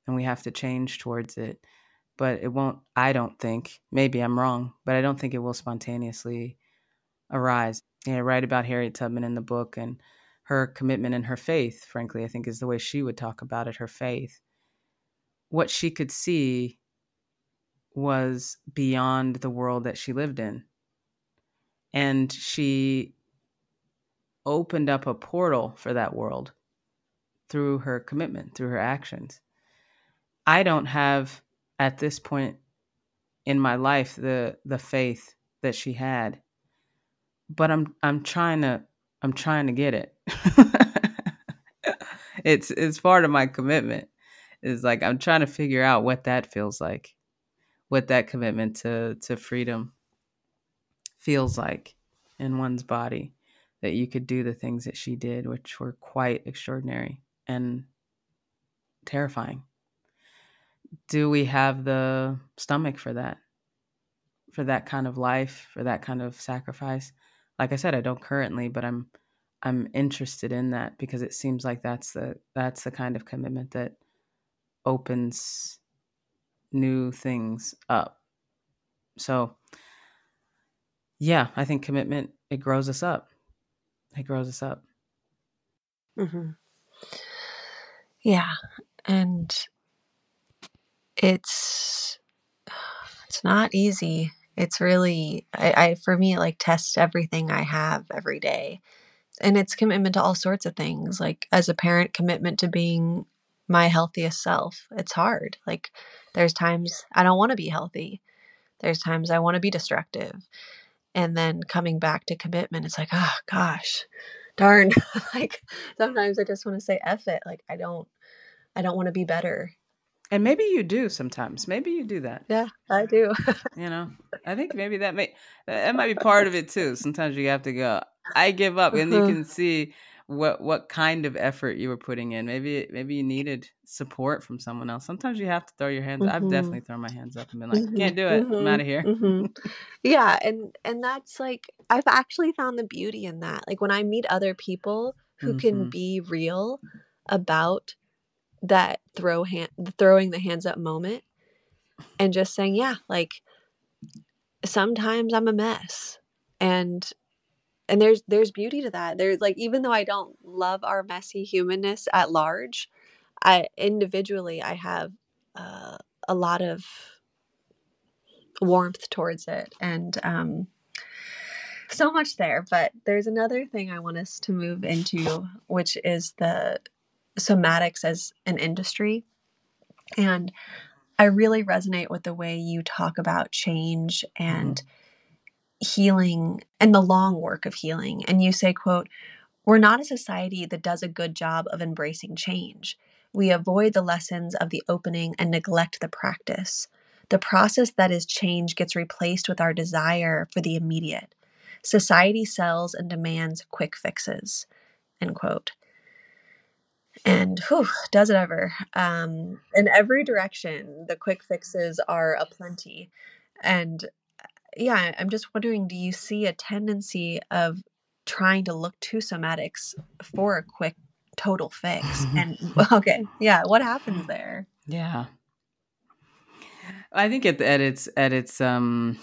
and we have to change towards it. But it won't, I don't think, maybe I'm wrong, but I don't think it will spontaneously arise. Yeah, I write about Harriet Tubman in the book, and her commitment and her faith, frankly, I think is the way she would talk about it, her faith. What she could see was beyond the world that she lived in. And she opened up a portal for that world through her commitment, through her actions. I don't have at this point in my life the faith that she had, but I'm trying to get it. It's part of my commitment. Is like I'm trying to figure out what that feels like, what that commitment to freedom feels like in one's body, that you could do the things that she did, which were quite extraordinary and terrifying. Do we have the stomach for that kind of life, for that kind of sacrifice? Like I said, I don't currently, but I'm interested in that because it seems like that's the kind of commitment that opens new things up. So, yeah, I think commitment, it grows us up. It grows us up. Mm-hmm. Yeah. And it's not easy. It's really, I for me, it like tests everything I have every day. And it's commitment to all sorts of things. Like as a parent, commitment to being my healthiest self. It's hard. Like there's times I don't want to be healthy. There's times I want to be destructive. And then coming back to commitment, it's like, oh gosh, darn. Like sometimes I just want to say F it. Like I don't want to be better. And maybe you do sometimes. Maybe you do that. Yeah, I do. You know, I think maybe that might be part of it too. Sometimes you have to go, I give up, and you Uh-huh. can see what kind of effort you were putting in. Maybe you needed support from someone else. Sometimes you have to throw your hands. I've Mm-hmm. definitely thrown my hands up and been like, Mm-hmm. can't do it. I'm out of Mm-hmm. here. Mm-hmm. Yeah, and that's like I've actually found the beauty in that. Like when I meet other people who can Hmm. be real about that throwing the hands up moment and just saying, yeah, like sometimes I'm a mess. And there's beauty to that. There's like even though I don't love our messy humanness at large, I individually I have uh, a lot of warmth towards it and so much there. But there's another thing I want us to move into, which is the somatics as an industry. And I really resonate with the way you talk about change Hmm. and healing and the long work of healing. And you say, quote, "We're not a society that does a good job of embracing change. We avoid the lessons of the opening and neglect the practice. The process that is change gets replaced with our desire for the immediate. Society sells and demands quick fixes." End quote. And whew, does it ever? In every direction, the quick fixes are aplenty. And yeah, I'm just wondering, do you see a tendency of trying to look to somatics for a quick total fix? And okay, yeah, what happens there? Yeah, I think at its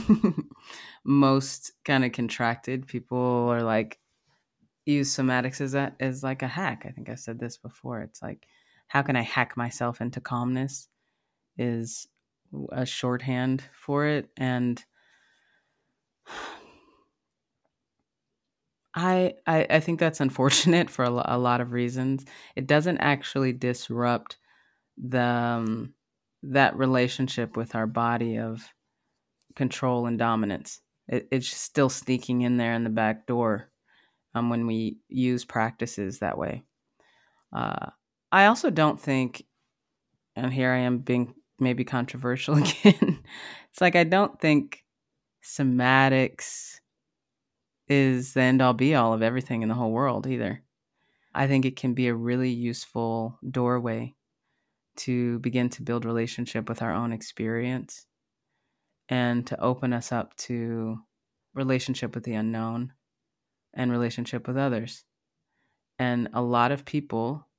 most kind of contracted, people are like, use somatics as like a hack. I think I said this before. It's like, how can I hack myself into calmness? Is a shorthand for it, and I think that's unfortunate for a lot of reasons. It doesn't actually disrupt the that relationship with our body of control and dominance. It's still sneaking in there in the back door when we use practices that way. Uh, I also don't think, and here I am being maybe controversial again. It's like I don't think somatics is the end all be all of everything in the whole world either. I think it can be a really useful doorway to begin to build relationship with our own experience and to open us up to relationship with the unknown and relationship with others. And a lot of people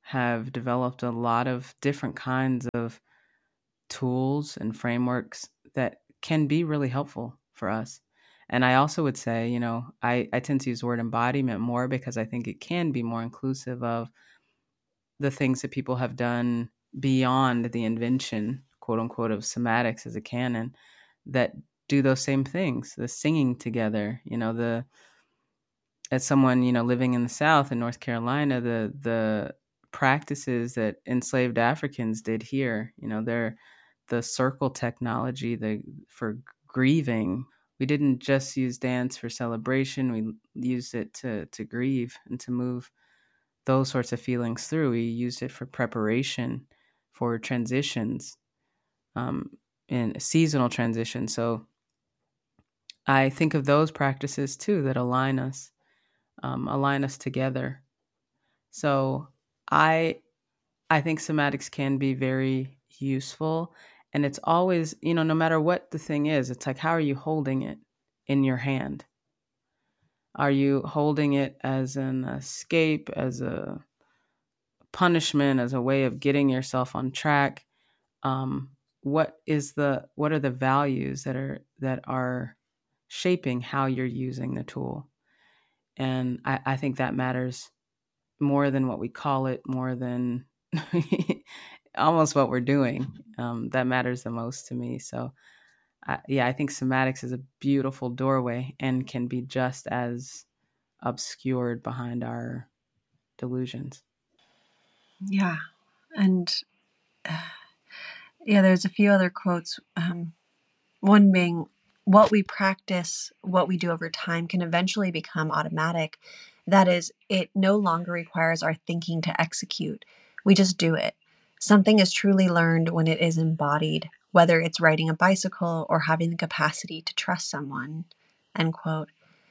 have developed a lot of different kinds of tools and frameworks that can be really helpful for us. And I also would say, I tend to use the word embodiment more because I think it can be more inclusive of the things that people have done beyond the invention, quote unquote, of somatics as a canon that do those same things, the singing together, the as someone living in the South in North Carolina, the practices that enslaved Africans did here, they're the circle technology, the for grieving. We didn't just use dance for celebration. We used it to grieve and to move those sorts of feelings through. We used it for preparation for transitions, and seasonal transitions. So I think of those practices too that align us together. So I I think somatics can be very useful, and it's always, no matter what the thing is, it's like, how are you holding it in your hand? Are you holding it as an escape, as a punishment, as a way of getting yourself on track? What are the values that are shaping how you're using the tool? And I think that matters more than what we call it, more than almost what we're doing. That matters the most to me. So, yeah, I think somatics is a beautiful doorway and can be just as obscured behind our delusions. Yeah. And yeah, there's a few other quotes. One being, what we practice, what we do over time can eventually become automatic. That is, it no longer requires our thinking to execute. We just do it. Something is truly learned when it is embodied, whether it's riding a bicycle or having the capacity to trust someone. End quote.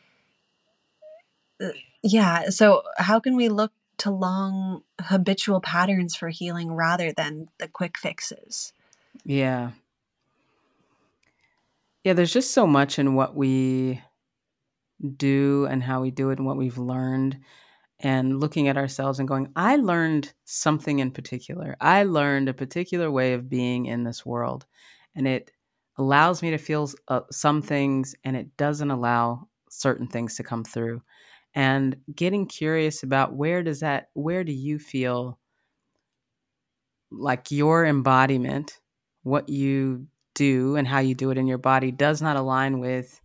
Yeah. So, how can we look to long habitual patterns for healing rather than the quick fixes? Yeah. Yeah, there's just so much in what we do and how we do it and what we've learned, and looking at ourselves and going, I learned something in particular. I learned a particular way of being in this world, and it allows me to feel some things, and it doesn't allow certain things to come through. And getting curious about where do you feel like your embodiment, what you do and how you do it in your body does not align with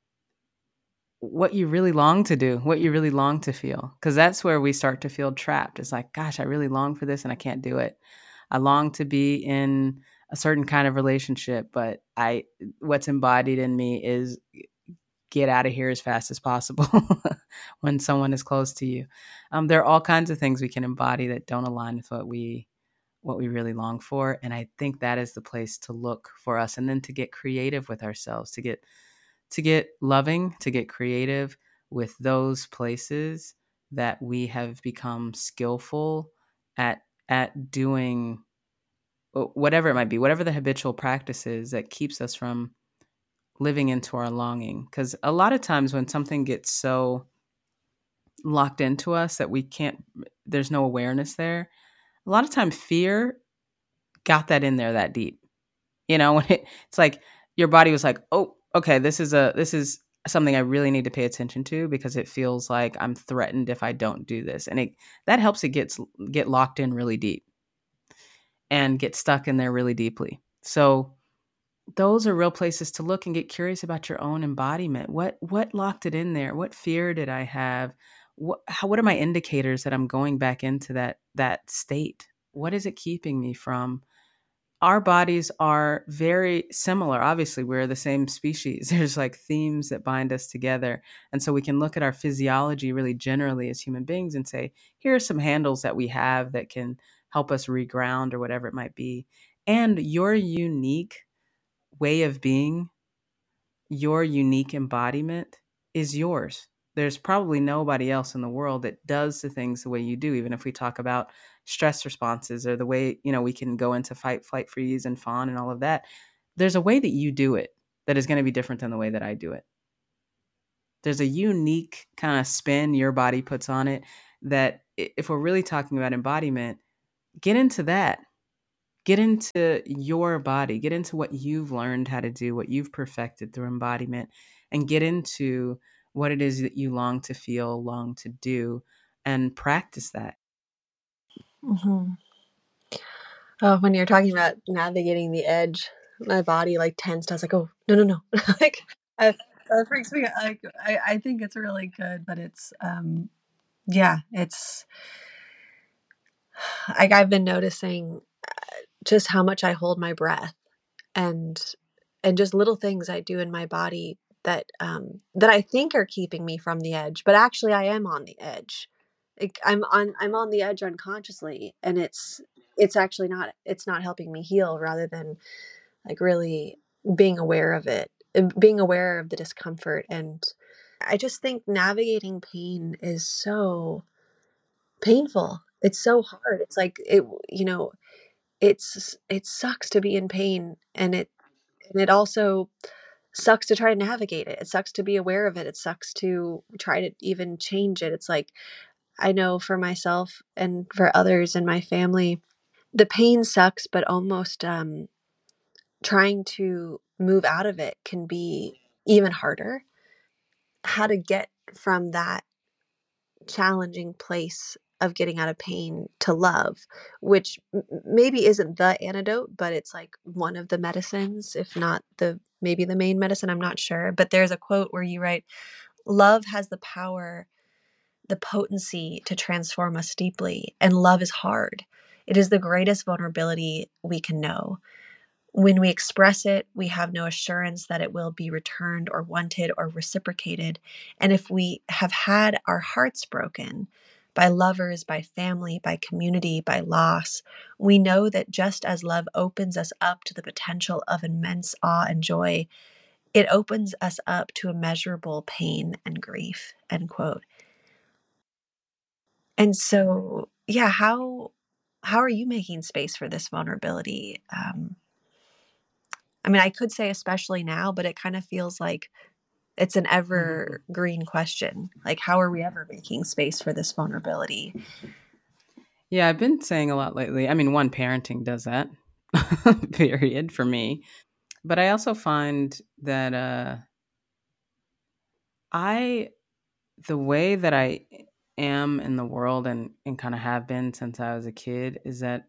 what you really long to do, what you really long to feel. Because that's where we start to feel trapped. It's like, gosh, I really long for this and I can't do it. I long to be in a certain kind of relationship, but what's embodied in me is get out of here as fast as possible when someone is close to you. There are all kinds of things we can embody that don't align with what we really long for. And I think that is the place to look for us, and then to get creative with ourselves, to get loving, to get creative with those places that we have become skillful at doing, whatever it might be, whatever the habitual practice is that keeps us from living into our longing. Because a lot of times when something gets so locked into us that we can't, there's no awareness there. A lot of time fear got that in there that deep. When it's like your body was like, oh, okay, this is something I really need to pay attention to because it feels like I'm threatened if I don't do this. And that helps it get locked in really deep and get stuck in there really deeply. So those are real places to look and get curious about your own embodiment. What locked it in there? What fear did I have? What are my indicators that I'm going back into that state? What is it keeping me from? Our bodies are very similar. Obviously, we're the same species. There's like themes that bind us together. And so we can look at our physiology really generally as human beings and say, here are some handles that we have that can help us reground or whatever it might be. And your unique way of being, your unique embodiment is yours. There's probably nobody else in the world that does the things the way you do, even if we talk about stress responses or the way, we can go into fight, flight, freeze, and fawn and all of that. There's a way that you do it that is going to be different than the way that I do it. There's a unique kind of spin your body puts on it that if we're really talking about embodiment, get into that. Get into your body, get into what you've learned how to do, what you've perfected through embodiment, and get into what it is that you long to feel, long to do, and practice that. Mhm. Oh, when you're talking about navigating the edge, my body like tensed. I was like, "Oh, no, no, no!" like that freaks me. Like I think it's really good, but it's yeah, it's like I've been noticing just how much I hold my breath and just little things I do in my body that that I think are keeping me from the edge, but actually I am on the edge. Like, I'm on the edge unconsciously, and it's actually not, it's not helping me heal, rather than like really being aware of it, being aware of the discomfort. And I just think navigating pain is so painful. It's so hard. It's like it, you know, it sucks to be in pain, and it also sucks to try to navigate it. It sucks to be aware of it. It sucks to try to even change it. It's like, I know for myself and for others in my family, the pain sucks, but almost trying to move out of it can be even harder. How to get from that challenging place of getting out of pain to love, which maybe isn't the antidote, but it's like one of the medicines, if not the maybe the main medicine. I'm not sure. But there's a quote where you write, love has the power, the potency to transform us deeply, and love is hard. It is the greatest vulnerability we can know. When we express it, we have no assurance that it will be returned or wanted or reciprocated. And if we have had our hearts broken by lovers, by family, by community, by loss, we know that just as love opens us up to the potential of immense awe and joy, it opens us up to immeasurable pain and grief. End quote. And so, yeah, how are you making space for this vulnerability? I mean, I could say especially now, but it kind of feels like it's an evergreen question. Like, how are we ever making space for this vulnerability? Yeah, I've been saying a lot lately. I mean, one, parenting does that, period, for me. But I also find that I, the way that I am in the world and kind of have been since I was a kid is that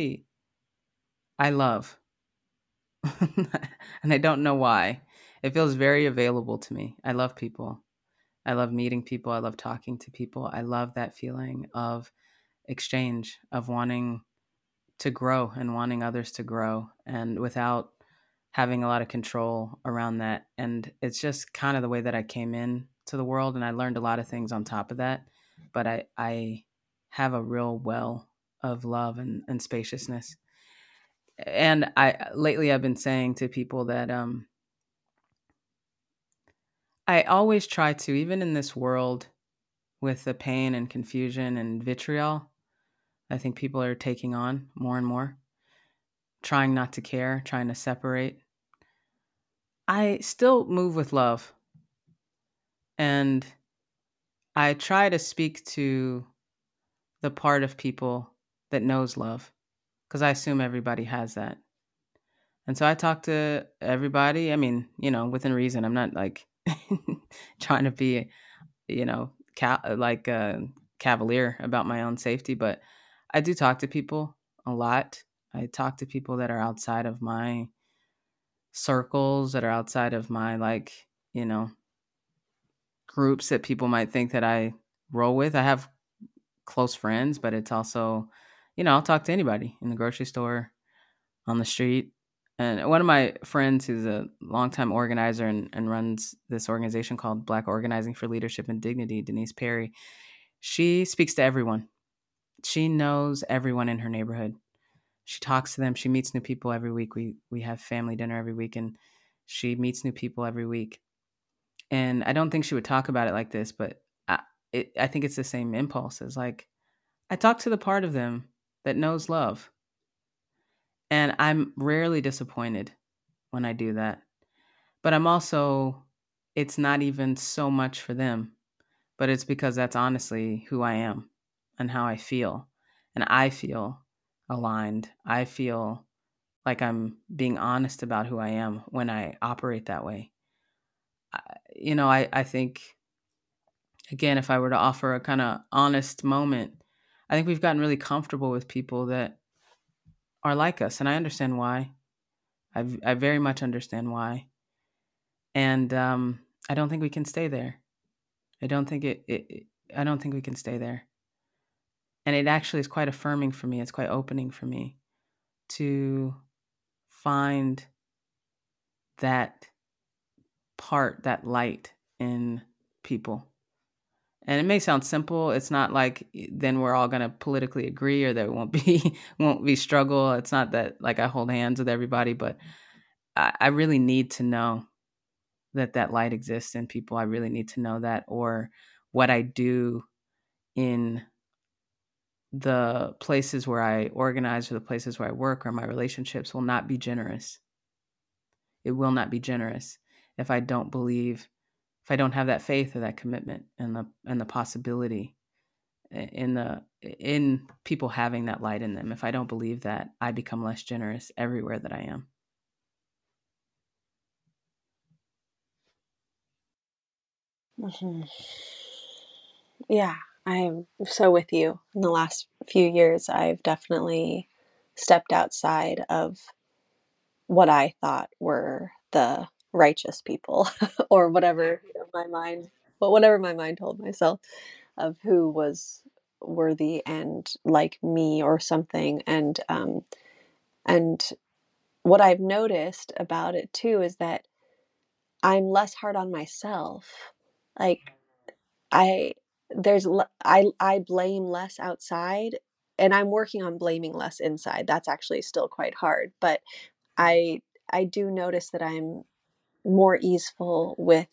I love. And I don't know why. It feels very available to me. I love people. I love meeting people. I love talking to people. I love that feeling of exchange, of wanting to grow and wanting others to grow, and without having a lot of control around that. And it's just kind of the way that I came in to the world, and I learned a lot of things on top of that. But I have a real well of love and spaciousness. And I lately I've been saying to people that I always try to, even in this world with the pain and confusion and vitriol, I think people are taking on more and more, trying not to care, trying to separate. I still move with love, and I try to speak to the part of people that knows love, because I assume everybody has that. And so I talk to everybody. I mean, within reason. I'm not like trying to be, cavalier about my own safety, but I do talk to people a lot. I talk to people that are outside of my circles, that are outside of my you know, groups that people might think that I roll with. I have close friends, but it's also, I'll talk to anybody in the grocery store, on the street. And one of my friends who's a longtime organizer and runs this organization called Black Organizing for Leadership and Dignity, Denise Perry, she speaks to everyone. She knows everyone in her neighborhood. She talks to them. She meets new people every week. We have family dinner every week, and she meets new people every week. And I don't think she would talk about it like this, but I think it's the same impulse. It's like, I talk to the part of them that knows love. And I'm rarely disappointed when I do that. But I'm also, it's not even so much for them, but it's because that's honestly who I am. and how I feel. And I feel aligned. I feel like I'm being honest about who I am when I operate that way. I think, again, if I were to offer a kind of honest moment, I think we've gotten really comfortable with people that are like us. And I understand why. I very much understand why. And I don't think we can stay there. I don't think I don't think we can stay there. And it actually is quite affirming for me. It's quite opening for me to find that part, that light in people. And it may sound simple. It's not like then we're all going to politically agree, or there won't be struggle. It's not that like I hold hands with everybody, but I really need to know that light exists in people. I really need to know that, or what I do in the places where I organize, or the places where I work, or my relationships will not be generous. It will not be generous if I don't believe, if I don't have that faith or that commitment and the possibility in people having that light in them. If I don't believe that, I become less generous everywhere that I am. Mm-hmm. Yeah, I'm so with you. In the last few years, I've definitely stepped outside of what I thought were the righteous people or whatever my mind, but whatever my mind told myself of who was worthy and like me or something. And what I've noticed about it too is that I'm less hard on myself. Like I I blame less outside, and I'm working on blaming less inside. That's actually still quite hard, but I I do notice that I'm more easeful with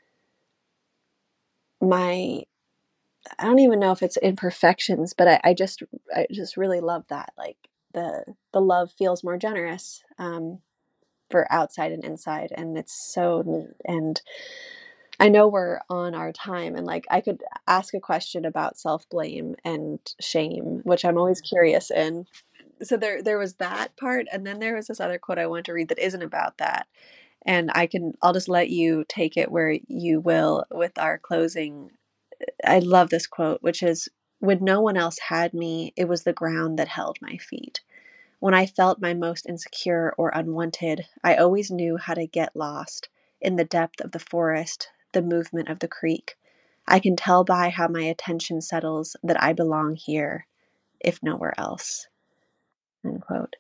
my, I don't even know if it's imperfections, but I just really love that. Like the love feels more generous for outside and inside, and it's so neat. And I know we're on our time, and like I could ask a question about self blame and shame, which I'm always curious in. So there was that part, and then there was this other quote I want to read that isn't about that. And I'll just let you take it where you will with our closing. I love this quote, which is, when no one else had me, it was the ground that held my feet. When I felt my most insecure or unwanted, I always knew how to get lost in the depth of the forest, the movement of the creek. I can tell by how my attention settles that I belong here, if nowhere else. Unquote.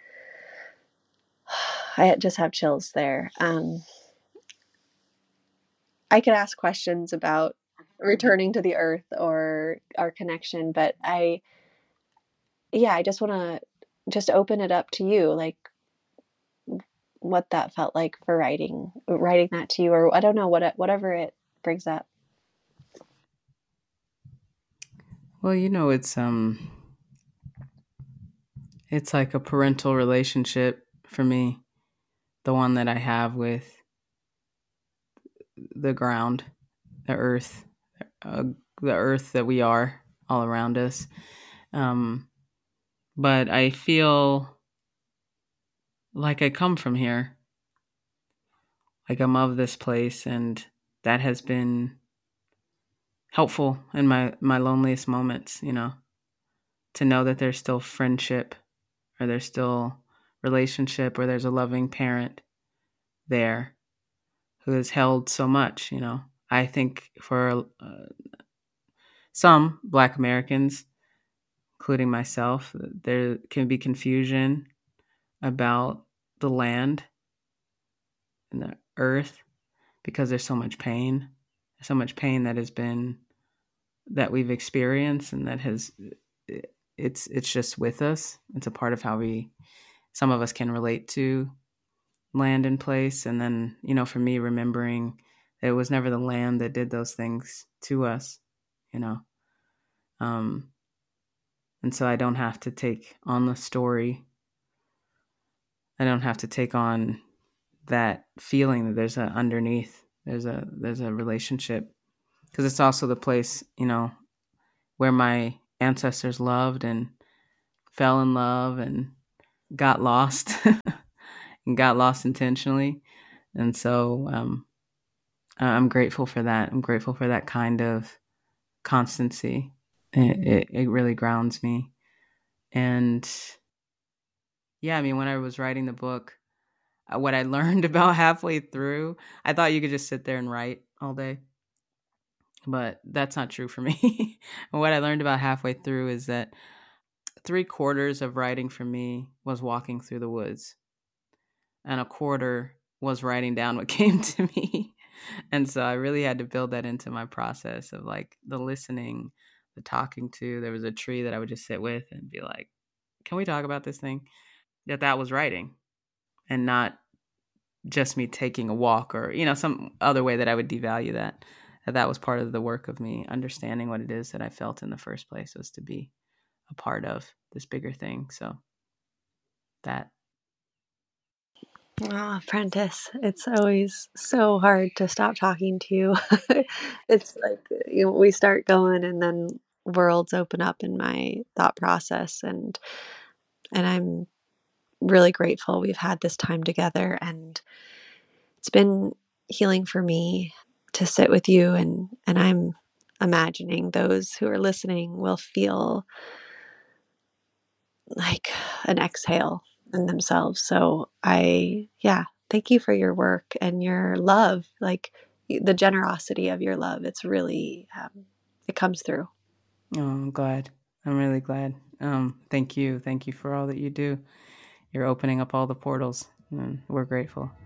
I just have chills there. I could ask questions about returning to the earth or our connection, but I just want to just open it up to you, like what that felt like for writing that to you, or I don't know, whatever it brings up. Well, it's like a parental relationship for me, the one that I have with the ground, the earth, uh, the earth that we are all around us. Um, but I feel like I come from here, like I'm of this place, and that has been helpful in my loneliest moments. To know that there's still friendship, or there's still relationship, or there's a loving parent there who has held so much. I think for some Black Americans, including myself, there can be confusion about the land and the earth because there's so much pain that we've experienced, and that has it's just with us. It's a part of how some of us can relate to land and place. And then, for me, remembering that it was never the land that did those things to us, you know. And so I don't have to take on the story. I don't have to take on that feeling that there's there's a relationship, because it's also the place, where my ancestors loved and fell in love and got lost and got lost intentionally. And so I'm grateful for that. I'm grateful for that kind of constancy. It really grounds me. And yeah, I mean, when I was writing the book, what I learned about halfway through, I thought you could just sit there and write all day, but that's not true for me. And what I learned about halfway through is that 3/4 of writing for me was walking through the woods, and a quarter was writing down what came to me. And so I really had to build that into my process of like the listening, the talking to. There was a tree that I would just sit with and be like, can we talk about this thing? That was writing, and not just me taking a walk or, some other way that I would devalue that. That was part of the work of me understanding what it is that I felt in the first place, was to be a part of this bigger thing. So that. Oh, Prentice, it's always so hard to stop talking to you. It's like we start going and then worlds open up in my thought process, and I'm really grateful we've had this time together, and it's been healing for me to sit with you, and I'm imagining those who are listening will feel like an exhale in themselves. So yeah, thank you for your work and your love, like the generosity of your love. It's really, it comes through. Oh, I'm glad. I'm really glad. Thank you. Thank you for all that you do. You're opening up all the portals, and we're grateful.